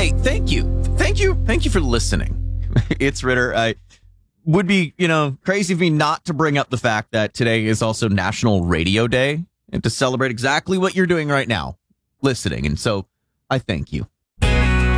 Hey, thank you. Thank you for listening. It's Ritter. I would be, crazy of me not to bring up the fact that today is also National Radio Day and to celebrate exactly what you're doing right now, listening. And so I thank you.